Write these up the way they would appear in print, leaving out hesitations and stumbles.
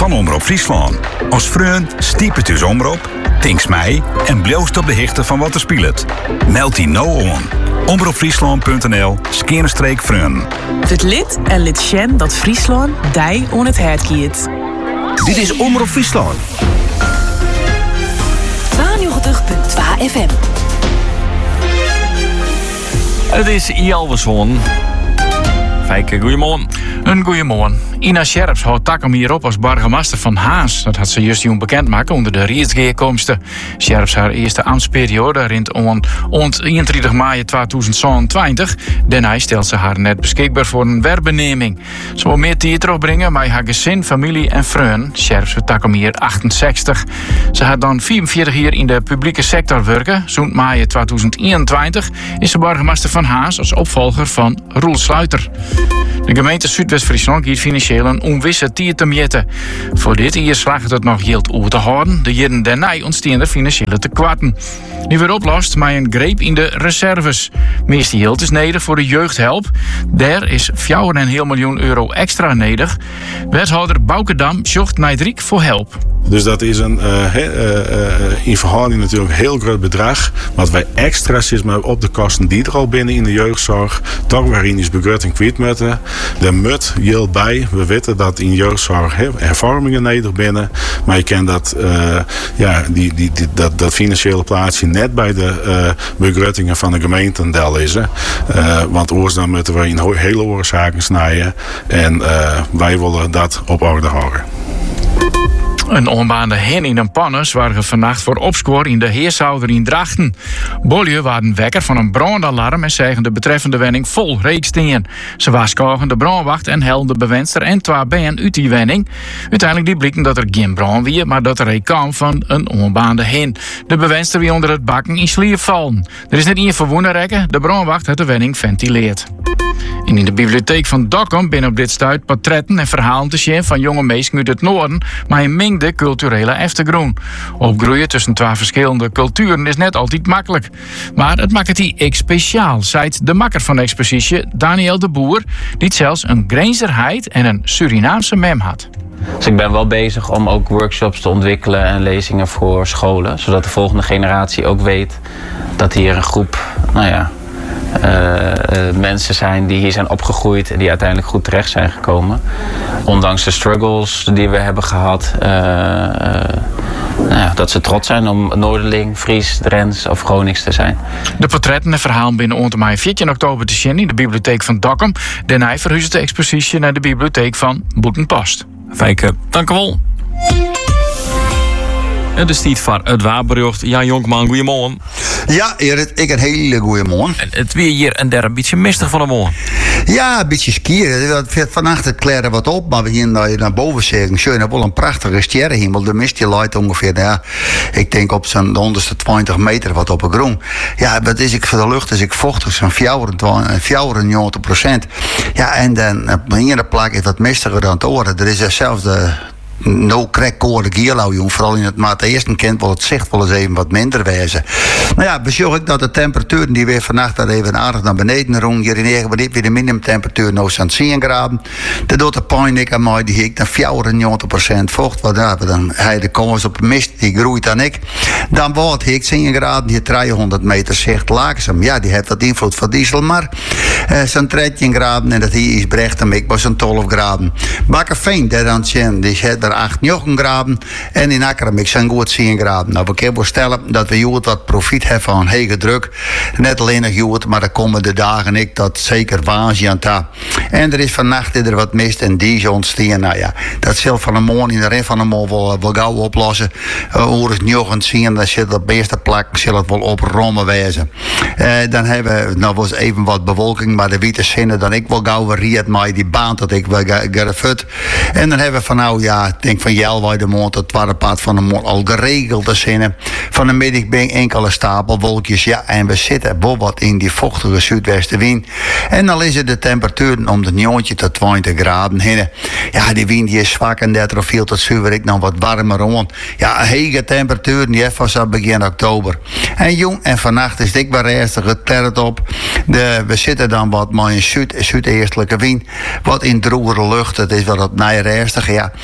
van Omroep Friesland. Als vriend stiepet dus Omroep, tinks mij en bloost op de hichte van wat er speelt. Meld die nou on. omroepfriesland.nl/vriend. Het lid en lid Sjen dat Friesland dij on het hert kiet. Dit is Omroep Friesland. 92.2 FM. Het is Jalverson. Fijke, goeiemorgen. Een goeiemorgen. Ina Scherps houdt takken hier op als burgemeester van Haas. Dat had ze juist jong bekendmaken onder de Rietsgeerkomsten. Scherps haar eerste ambtsperiode rint on 31 mei 2020. Daarna stelt ze haar net beschikbaar voor een werkbeneming. Ze wil meer tijd terugbrengen met haar gezin, familie en vrienden. Scherps wordt takken hier 68. Ze had dan 44 jaar in de publieke sector werken. Zo'n mei 2021 is ze burgemeester van Haas als opvolger van Roel Sluiter. De gemeente Zuidwest-Friesland giet financieel een onwisse tijd te meten. Voor dit jaar slaagt het nog geld over te houden. De jaren daarna ontstaan er financiële tekorten. Die wordt oplost met een greep in de reserves. Meeste geld is nodig voor de jeugdhelp. Daar is 4,5 miljoen euro extra nodig. Wethouder Bouke Dam zocht naar Driek voor help. Dus dat is een in verhouding natuurlijk een heel groot bedrag. Wat wij extra maar op de kosten die er al binnen in de jeugdzorg toch waarin is begroting kwijt moeten. De mut hield bij. We weten dat in jeugdzorg hervormingen nodig binnen. Maar je kent dat dat financiële plaatsje net bij de begrotingen van de gemeente deel is. Want oors dan moeten we in hele oorzaken snijden. En wij willen dat op orde houden. Een onbaande hen in een pannes waren vannacht voor opspoor in de Heershouder in Drachten. Bolje waren wekker van een brandalarm en zagen de betreffende wenning vol reeksteen. Ze waarschuwden de brandwacht en helden de bewenster en 2 benen uit die wenning. Uiteindelijk die blikken dat er geen brand was, maar dat er een kwam van een onbaande hen. De bewenster wie onder het bakken in slier vallen. Er is net één verwonnen rekken, de brandwacht had de wenning ventileerd. En in de bibliotheek van Dokkum binnen op dit stuit portretten en verhalen te zien van jonge mensen uit het noorden, maar een mengde culturele achtergrond. Opgroeien tussen 2 verschillende culturen is net altijd makkelijk. Maar het maakt het hier speciaal, zei de makker van de expositie, Daniel de Boer, die zelfs een Grenzerheid en een Surinaamse mem had. Dus ik ben wel bezig om ook workshops te ontwikkelen en lezingen voor scholen, zodat de volgende generatie ook weet dat hier een groep, mensen zijn die hier zijn opgegroeid en die uiteindelijk goed terecht zijn gekomen. Ondanks de struggles die we hebben gehad. Dat ze trots zijn om Noorderling, Fries, Drents of Gronings te zijn. De portretten en verhalen binnen ontmai 14 oktober te zien in de bibliotheek van Dokkum. Daarna verhuist de expositie naar de bibliotheek van Boetenpost. Fijke, dank u wel. En de stiet van het wapenbericht. Ja, jonkman, goeiemorgen. Ja, Erik, ik een hele goeie morgen. En het weer hier en daar een beetje mistig van de morgen. Ja, een beetje skieren. Vannacht het klaren wat op, maar we gingen naar boven zeggen. Schön, wel een prachtige sterrenhemel. De mist die luidt ongeveer, ik denk op zo'n 120 meter wat op een groen. Ja, wat is ik voor de lucht? Is ik vochtig, zo'n 94%. Ja, en dan op een plek is wat mistiger dan het oren. Er is zelfs de krek-koorde gierlauw, jong. Vooral in het eerste kent wel het zicht wel eens even wat minder wezen. Nou ja, bezorg ik dat de temperaturen die weer vannacht daar even aardig naar beneden roen. Hier in Egen weer de minimumtemperatuur nou zo'n 10 graden. Dat doet de pijn aan mij, die ik dan 94% vocht. Want dan hij de komens op een mist, die groeit dan ik. Dan wordt ik 10 graden, hier 300 meter zicht langzaam. Ja, die heeft dat invloed van diesel, maar zo'n 13 graden en dat hier is brecht hem ik was zo'n 12 graden. Bakkerveen, daar dan zien, die zit er 8, 9 graden. En in Akkeramik zijn goed 10 graden. Nou, we kunnen stellen dat we goed wat profiet hebben van hege druk. Net alleen nog goed, maar de komende dagen ik dat zeker waanzin aan ta. En er is vannacht er wat mist en die ontstaan. Nou ja, dat zal van de morgen in de rest van de morgen wel gauw oplossen. Hoe het nog zien, dan zit op de eerste plek zal het wel op Rome wezen. Dan hebben we nog eens even wat bewolking, maar de witte zinnen dan ik wel gauw weer riet maar die baan dat ik wel gerefut. En dan hebben we van nou ja, ik denk van Jelwij de mond, het tweede paard van de mond al geregeld te zinnen. Van de middag ben enkele stapel wolkjes, ja, en we zitten wat in die vochtige zuidwestenwind. En dan is het de temperatuur om de 9 tot 20 graden heen. Ja, die wind die is zwak en dat viel tot zuiver ik nog wat warmer rond. Ja, hege temperatuur, die was al begin oktober. En jong, en vannacht is dik maar ernstig het terret op. We zitten dan wat maar in zuideestelijke wind. Wat in droevere lucht, het is wel wat ernstig, ja. De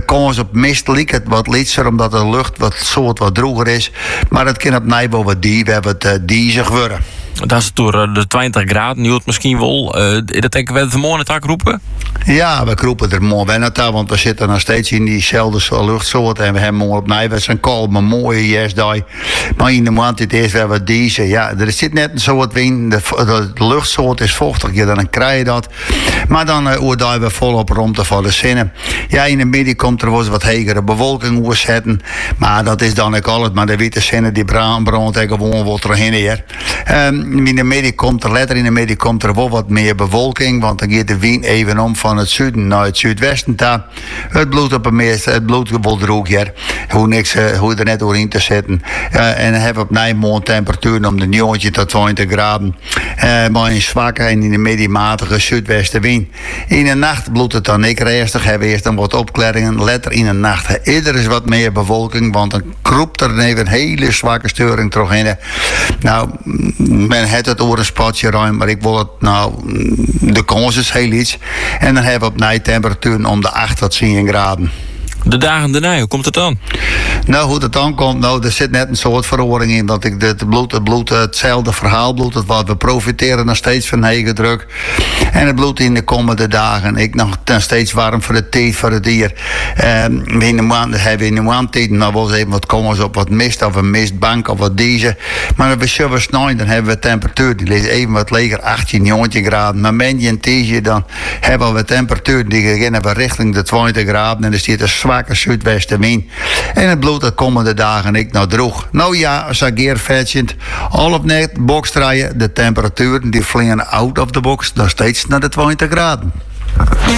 kans op mist lijkt het wat lichter, omdat de lucht wat droger is. Maar het kan op nijbouw wat we hebben het diezig worden. Dat is door de 20 graden, nu het misschien wel. Dat denk ik wel vanmorgen het hak roepen? Ja, we kroepen er mooi bij naartoe, want we zitten nog steeds in diezelfde luchtsoort. En we hebben mooi op nijbouw zijn kalme, mooie jesdag. Maar in de maand het is wel wat deze. Ja, er zit net een soort wind. De luchtsoort is vochtiger, dan krijg je dat. Maar dan oordelen we volop rond voor de zinnen. Ja, in de midden komt er wel eens wat hegere bewolking zetten. Maar dat is dan ook alles. Maar de witte zinnen die brandt gewoon wat erheen hier. In de midden komt er letter in de midden komt er wel wat meer bewolking. Want dan gaat de wind even om van het zuiden naar het zuidwesten toe. Het bloed op het meeste, het bloed wel droog hier. Hoe er net doorheen te zetten. En dan hebben we op Nijmegen temperatuur om de 9 tot 20 graden. Maar in zwakke en in de middenmatige zuidwestenwind. In de nacht bloedt het dan ik rustig. Hebben eerst dan wat opklaringen. Letter in de nacht. Eerder is wat meer bewolking. Want dan kroept er even een hele zwakke storing terug in. Nou, men heeft het over een spatje ruim. Maar ik wil het de kans is heel iets. En dan hebben we op nij temperatuur om de 8 tot 10 graden. De dagen daarna, hoe komt het dan? Nou, hoe het dan komt, er zit net een soort verhoring in. Dat ik het bloed hetzelfde verhaal bloed. Wat we profiteren nog steeds van hege druk. En het bloed in de komende dagen. Ik nog steeds warm voor de tijd, voor het dier. In de maand hebben we in de maandtijd nog wel eens even wat komers op wat mist. Of een mistbank of wat deze. Maar als we snel, dan hebben we temperatuur. Die ligt even wat leger, 18, 19 graden. Maar mendje en tiesje, dan hebben we temperatuur. Die beginnen we richting de 20 graden. En er zit een zwakke zuidwestenwind. En het bloed de komende dagen ik nou droeg. Nou ja, zageer vetjend. Al op net boksdraaien. De temperaturen die vliegen out of the box nog steeds naar de 20 graden.